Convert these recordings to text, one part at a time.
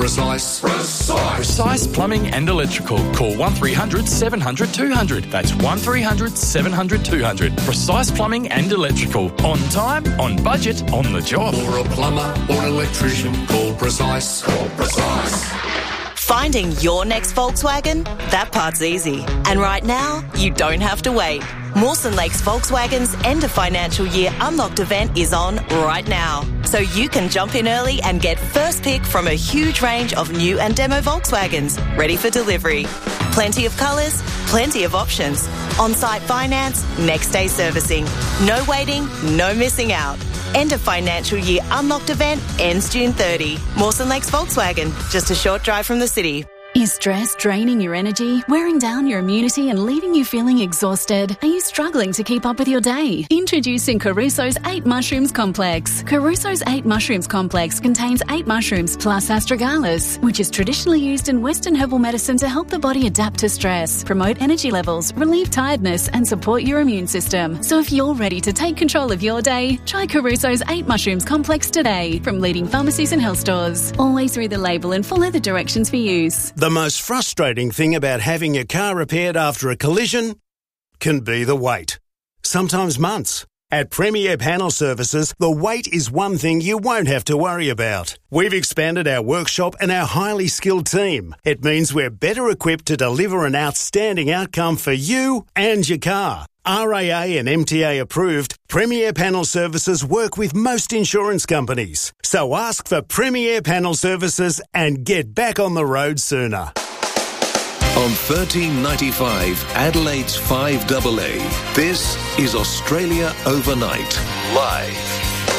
Precise Plumbing and Electrical. Call 1300 700 200. That's 1300 700 200. Precise Plumbing and Electrical. On time, on budget, on the job. For a plumber or an electrician, call Precise. Call Precise. Finding your next Volkswagen? That part's easy. And right now, you don't have to wait. Mawson Lakes Volkswagen's end of financial year Unlocked event is on right now. So you can jump in early and get first pick from a huge range of new and demo Volkswagens ready for delivery. Plenty of colours, plenty of options. On-site finance, next day servicing. No waiting, no missing out. End of financial year Unlocked event ends June 30. Mawson Lakes Volkswagen, just a short drive from the city. Is stress draining your energy, wearing down your immunity and leaving you feeling exhausted? Are you struggling to keep up with your day? Introducing Caruso's 8 Mushrooms Complex. Caruso's 8 Mushrooms Complex contains 8 mushrooms plus astragalus, which is traditionally used in Western herbal medicine to help the body adapt to stress, promote energy levels, relieve tiredness and support your immune system. So if you're ready to take control of your day, try Caruso's 8 Mushrooms Complex today from leading pharmacies and health stores. Always read the label and follow the directions for use. The most frustrating thing about having your car repaired after a collision can be the wait. Sometimes months. At Premier Panel Services, the wait is one thing you won't have to worry about. We've expanded our workshop and our highly skilled team. It means we're better equipped to deliver an outstanding outcome for you and your car. RAA and MTA approved, Premier Panel Services work with most insurance companies. So ask for Premier Panel Services and get back on the road sooner. On 1395 Adelaide's 5AA, this is Australia Overnight, live.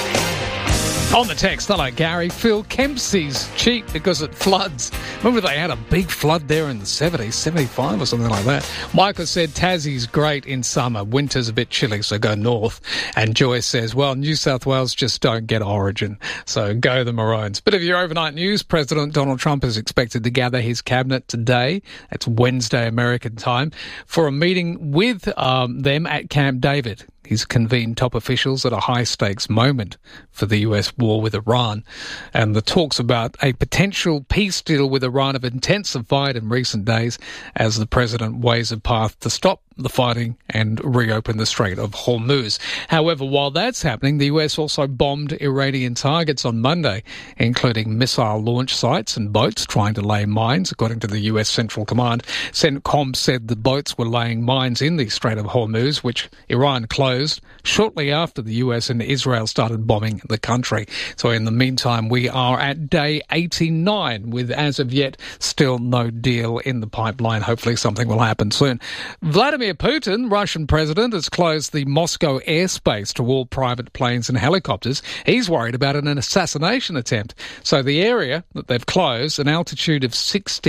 On the text, hello Gary, Phil, Kempsey's cheap because it floods. Remember they had a big flood there in the 70s, 75 or something like that. Michael said Tassie's great in summer, winter's a bit chilly, so go north. And Joyce says, well, New South Wales just don't get Origin, so go the Maroons. Bit of your overnight news, President Donald Trump is expected to gather his cabinet today, that's Wednesday American time, for a meeting with them at Camp David. He's convened top officials at a high-stakes moment for the US war with Iran. And the talks about a potential peace deal with Iran have intensified in recent days as the president weighs a path to stop the fighting and reopen the Strait of Hormuz. However, while that's happening, the US also bombed Iranian targets on Monday, including missile launch sites and boats trying to lay mines, according to the US Central Command. CENTCOM said the boats were laying mines in the Strait of Hormuz, which Iran closed shortly after the US and Israel started bombing the country. So in the meantime, we are at day 89 with, as of yet, still no deal in the pipeline. Hopefully something will happen soon. Vladimir Putin, Russian president, has closed the Moscow airspace to all private planes and helicopters. He's worried about an assassination attempt. So the area that they've closed, an altitude of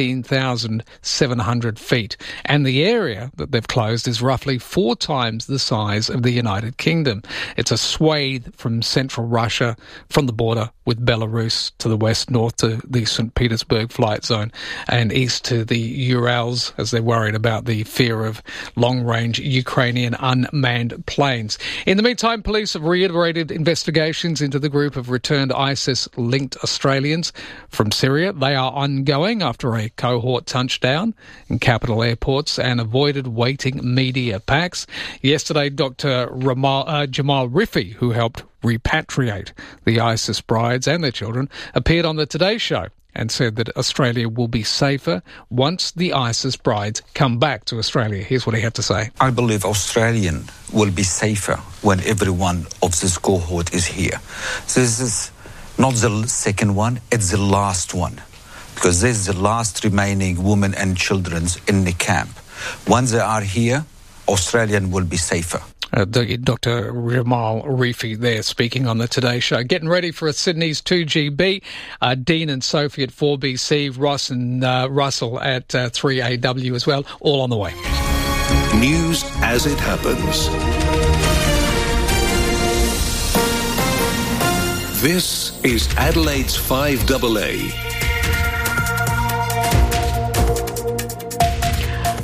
16,700 feet. And the area that they've closed is roughly 4 times the size of the United Kingdom. It's a swathe from central Russia, from the border with Belarus to the west, north to the St. Petersburg flight zone, and east to the Urals, as they're worried about the fear of long-range Ukrainian unmanned planes. In the meantime, police have reiterated investigations into the group of returned ISIS-linked Australians from Syria. They are ongoing after a cohort touched down in capital airports and avoided waiting media packs. Yesterday, Dr. Jamal Rifi, who helped repatriate the ISIS brides and their children, appeared on the Today Show and said that Australia will be safer once the ISIS brides come back to Australia. Here's what he had to say. I believe Australian will be safer when every one of this cohort is here. This is not the second one, it's the last one, because this is the last remaining women and children in the camp. Once they are here, Australian will be safer. Dr. Jamal Rifi there speaking on the Today Show. Getting ready for a Sydney's 2GB. Dean and Sophie at 4BC, Ross and Russell at 3AW as well, all on the way. News as it happens. This is Adelaide's 5AA.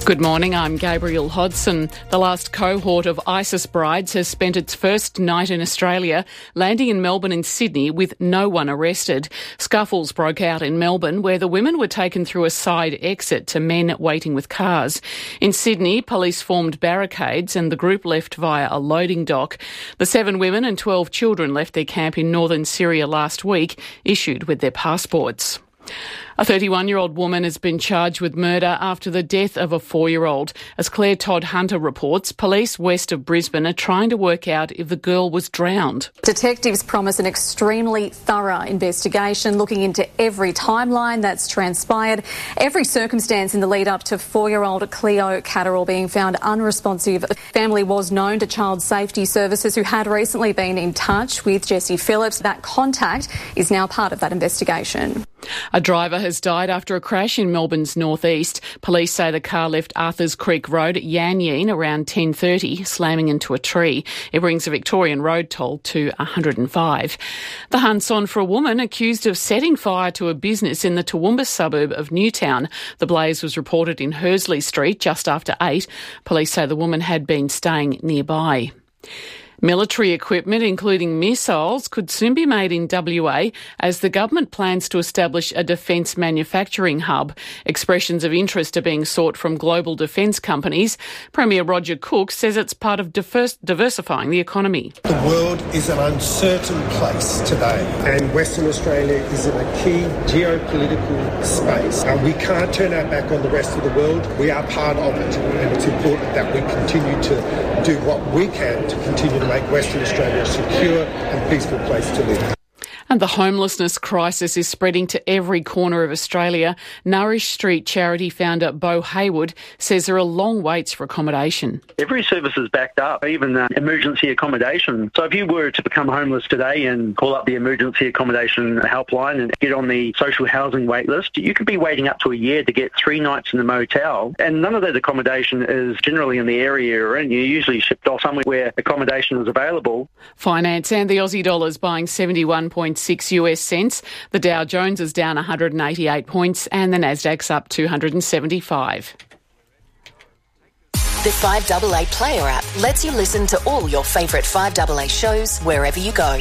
Good morning, I'm Gabrielle Hodson. The last cohort of ISIS brides has spent its first night in Australia, landing in Melbourne and Sydney with no one arrested. Scuffles broke out in Melbourne, where the women were taken through a side exit to men waiting with cars. In Sydney, police formed barricades and the group left via a loading dock. The 7 women and 12 children left their camp in northern Syria last week, issued with their passports. A 31-year-old woman has been charged with murder after the death of a 4-year-old. As Claire Todd Hunter reports, police west of Brisbane are trying to work out if the girl was drowned. Detectives promise an extremely thorough investigation, looking into every timeline that's transpired, every circumstance in the lead up to 4-year-old Cleo Catterall being found unresponsive. The family was known to Child Safety Services, who had recently been in touch with Jessie Phillips. That contact is now part of that investigation. A driver has died after a crash in Melbourne's northeast. Police say the car left Arthurs Creek Road at Yan Yean around 10:30, slamming into a tree. It brings the Victorian road toll to 105. The hunt's on for a woman accused of setting fire to a business in the Toowoomba suburb of Newtown. The blaze was reported in Hursley Street just after 8. Police say the woman had been staying nearby. Military equipment, including missiles, could soon be made in WA as the government plans to establish a defence manufacturing hub. Expressions of interest are being sought from global defence companies. Premier Roger Cook says it's part of diversifying the economy. The world is an uncertain place today, and Western Australia is in a key geopolitical space. We can't turn our back on the rest of the world. We are part of it, and it's important that we continue to do what we can to continue to make Western Australia a secure and peaceful place to live. And the homelessness crisis is spreading to every corner of Australia. Nourish Street charity founder Beau Haywood says there are long waits for accommodation. Every service is backed up, even emergency accommodation. So if you were to become homeless today and call up the emergency accommodation helpline and get on the social housing wait list, you could be waiting up to a year to get 3 nights in a motel. And none of that accommodation is generally in the area you're in. You're usually shipped off somewhere where accommodation is available. Finance and the Aussie dollar is buying 71.6 US cents. The Dow Jones is down 188 points and the Nasdaq's up 275. The 5AA Player app lets you listen to all your favourite 5AA shows wherever you go.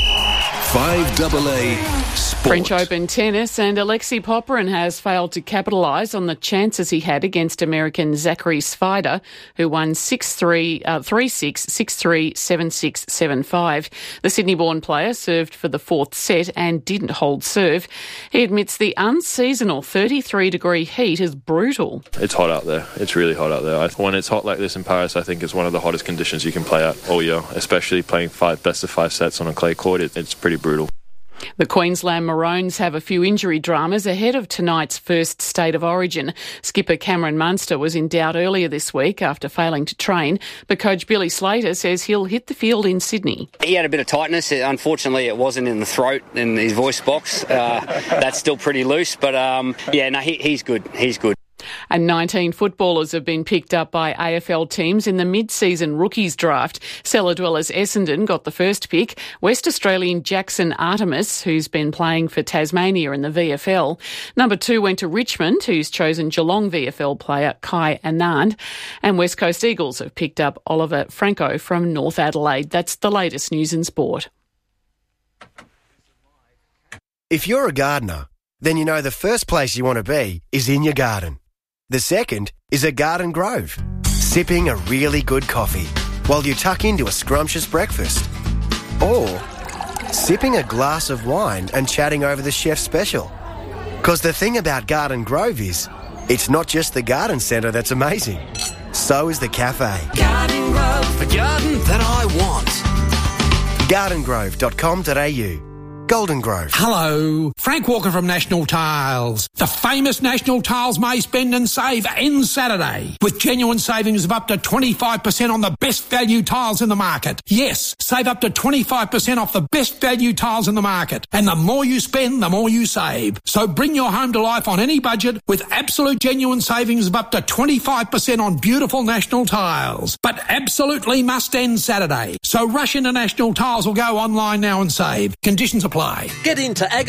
5AA Sport. French Open tennis, and Alexei Popyrin has failed to capitalise on the chances he had against American Zachary Svider, who won 6-3, 3-6, 6-3, 7-6, 7-5. The Sydney-born player served for the 4th set and didn't hold serve. He admits the unseasonal 33-degree heat is brutal. It's hot out there. It's really hot out there. When it's hot like this in Paris, I think it's one of the hottest conditions you can play at all year, especially playing best-of-5 sets on a clay court. It's pretty brutal. The Queensland Maroons have a few injury dramas ahead of tonight's first State of Origin. Skipper Cameron Munster was in doubt earlier this week after failing to train, but coach Billy Slater says he'll hit the field in Sydney. He had a bit of tightness. Unfortunately, it wasn't in the throat, in his voice box. That's still pretty loose, but he's good. He's good. And 19 footballers have been picked up by AFL teams in the mid-season rookies draft. Cellar dwellers Essendon got the first pick. West Australian Jackson Artemis, who's been playing for Tasmania in the VFL. Number 2 went to Richmond, who's chosen Geelong VFL player Kai Anand. And West Coast Eagles have picked up Oliver Franco from North Adelaide. That's the latest news in sport. If you're a gardener, then you know the first place you want to be is in your garden. The second is a garden grove, sipping a really good coffee while you tuck into a scrumptious breakfast. Or sipping a glass of wine and chatting over the chef's special. Because the thing about Garden Grove is, it's not just the garden centre that's amazing. So is the cafe. Garden Grove, the garden that I want. gardengrove.com.au. Golden Grove. Hello, Frank Walker from National Tiles. The famous National Tiles May Spend and Save ends Saturday with genuine savings of up to 25% on the best value tiles in the market. Yes, save up to 25% off the best value tiles in the market. And the more you spend, the more you save. So bring your home to life on any budget with absolute genuine savings of up to 25% on beautiful National Tiles. But absolutely must end Saturday. So rush into National Tiles or go online now and save. Conditions apply. Get into Agostino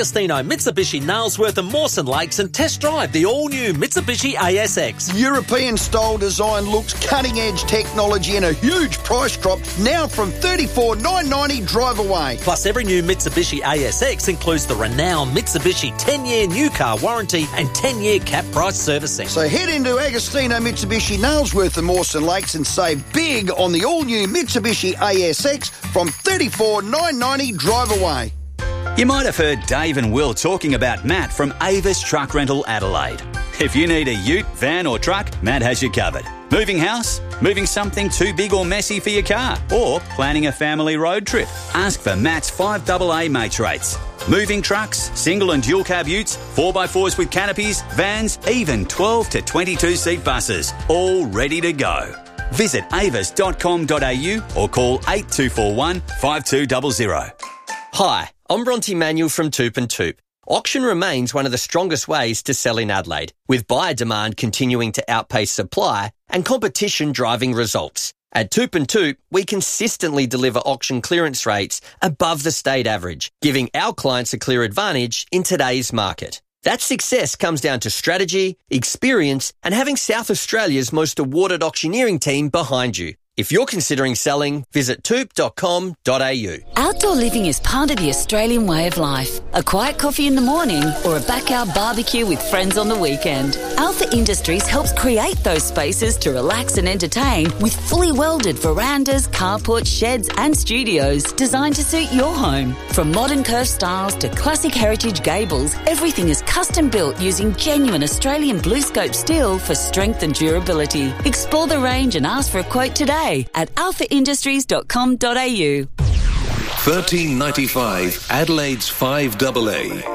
Mitsubishi Nailsworth and Mawson Lakes and test drive the all-new Mitsubishi ASX. European-style design looks, cutting-edge technology and a huge price drop, now from $34,990 drive away. Plus, every new Mitsubishi ASX includes the renowned Mitsubishi 10-year new car warranty and 10-year cap price servicing. So head into Agostino Mitsubishi Nailsworth and Mawson Lakes and save big on the all-new Mitsubishi ASX from $34,990 drive away. You might have heard Dave and Will talking about Matt from Avis Truck Rental Adelaide. If you need a ute, van or truck, Matt has you covered. Moving house? Moving something too big or messy for your car? Or planning a family road trip? Ask for Matt's 5AA mates rates. Moving trucks, single and dual cab utes, 4x4s with canopies, vans, even 12 to 22 seat buses. All ready to go. Visit avis.com.au or call 8241 5200. Hi, I'm Bronte Manuel from Toop and Toop. Auction remains one of the strongest ways to sell in Adelaide, with buyer demand continuing to outpace supply and competition driving results. At Toop and Toop, we consistently deliver auction clearance rates above the state average, giving our clients a clear advantage in today's market. That success comes down to strategy, experience, and having South Australia's most awarded auctioneering team behind you. If you're considering selling, visit toop.com.au. Outdoor living is part of the Australian way of life. A quiet coffee in the morning or a backyard barbecue with friends on the weekend. Alpha Industries helps create those spaces to relax and entertain with fully welded verandas, carports, sheds and studios designed to suit your home. From modern curved styles to classic heritage gables, everything is custom built using genuine Australian BlueScope steel for strength and durability. Explore the range and ask for a quote today at alphaindustries.com.au. 1395 Adelaide's 5AA.